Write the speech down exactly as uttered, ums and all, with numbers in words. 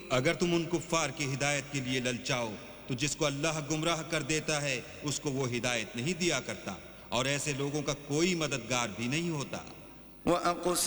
अगर तुम उन कुफ्फार की हिदायत के लिए ललचाओ तो जिसको अल्लाह गुमराह कर देता है उसको वो हिदायत नहीं दिया करता, और ऐसे लोगों का कोई मददगार भी नहीं होता।